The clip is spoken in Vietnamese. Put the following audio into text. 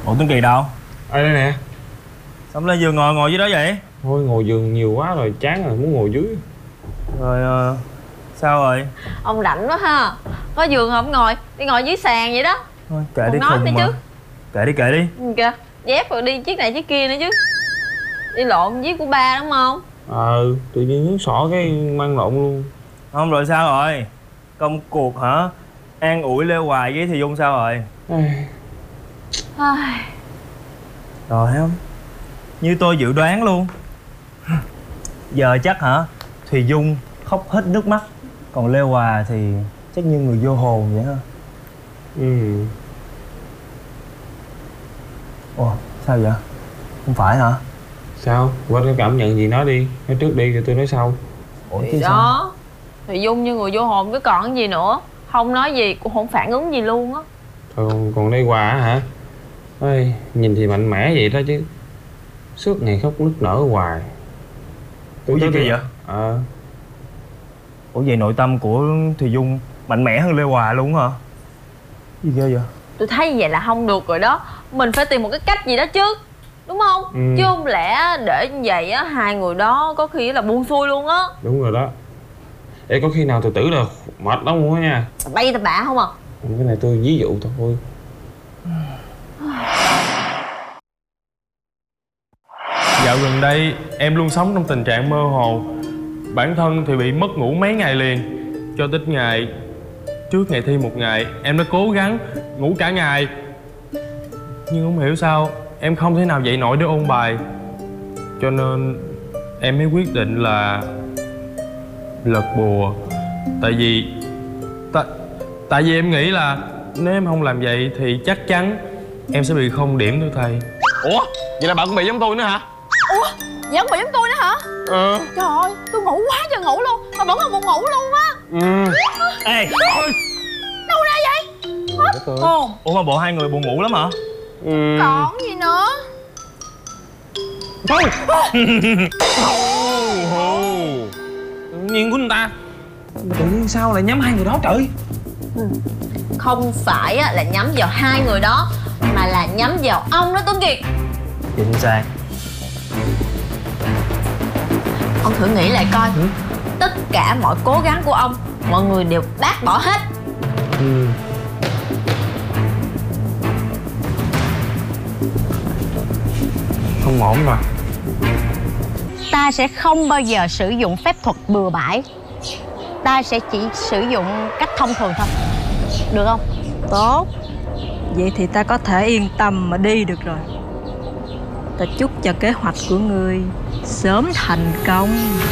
Ủa Tuấn Kỳ đâu? Ở đây nè. Sao lên giường ngồi dưới đó vậy? Thôi ngồi giường nhiều quá rồi, chán rồi, muốn ngồi dưới. Rồi sao rồi? Ông rảnh quá ha. Có giường không ngồi, đi ngồi dưới sàn vậy đó. Thôi kệ Còn đi, nói khùng nữa mà. chứ. Kệ đi. Kìa, dép rồi đi chiếc này chiếc kia nữa chứ. Đi lộn với của ba đúng không? Tự nhiên nhướng sọ cái mang lộn luôn. Không rồi sao rồi? Công cuộc hả? An ủi Lê Hoài với Thì Dung sao rồi? Ai... Rồi thấy không? Như tôi dự đoán luôn. Giờ chắc hả? Thùy Dung khóc hết nước mắt, còn Lê Hòa thì chắc như người vô hồn vậy ha. Ồ, sao vậy? Không phải hả? Sao? Quên cái cảm nhận gì nói đi. Nói trước đi rồi tôi nói sau. Ủa Thì chứ sao? đó, Thùy Dung như người vô hồn chứ còn cái gì nữa. Không nói gì cũng không phản ứng gì luôn á. Thôi còn đây Hòa á hả? Ôi, nhìn thì mạnh mẽ vậy đó chứ suốt ngày khóc nức nở hoài. Ủa gì kỳ vậy? Ủa vậy nội tâm của Thùy Dung mạnh mẽ hơn Lê Hòa luôn hả? Gì ghê vậy? Tôi thấy như vậy là không được rồi đó. Mình phải tìm một cái cách gì đó chứ, đúng không? Chứ không lẽ để như vậy á, hai người đó có khi là buông xuôi luôn á. Đúng rồi đó. Ê, có khi nào tự tử là mệt lắm luôn á nha. Bay tà bạ không à? Cái này tôi ví dụ thôi. Dạo gần đây em luôn sống trong tình trạng mơ hồ. Bản thân thì bị mất ngủ mấy ngày liền. Cho tới ngày trước ngày thi một ngày, em đã cố gắng ngủ cả ngày, nhưng không hiểu sao em không thể nào dậy nổi để ôn bài. Cho nên em mới quyết định là lật bùa. Tại vì em nghĩ là nếu em không làm vậy thì chắc chắn em sẽ bị không điểm từ thầy. Ủa? Vậy là bạn cũng bị giống tôi nữa hả? Ủa? Vậy không bị giống tôi nữa hả? Trời ơi, tôi ngủ quá trời ngủ luôn mà vẫn còn buồn ngủ luôn á. Ê! Đâu ra vậy? Ồ, Ủa mà bộ hai người buồn ngủ lắm hả? còn gì nữa? Tự nhiên của người ta. Tự nhiên sao lại nhắm hai người đó trời? Không phải là nhắm vào hai người đó, mà là nhắm vào ông đó Tuấn Kiệt. Chính xác. Ông thử nghĩ lại coi. Tất cả mọi cố gắng của ông, mọi người đều bác bỏ hết. Không ổn rồi. Ta sẽ không bao giờ sử dụng phép thuật bừa bãi. Ta sẽ chỉ sử dụng cách thông thường thôi. Được không? Tốt. Vậy thì ta có thể yên tâm mà đi được rồi. Ta chúc cho kế hoạch của ngươi sớm thành công.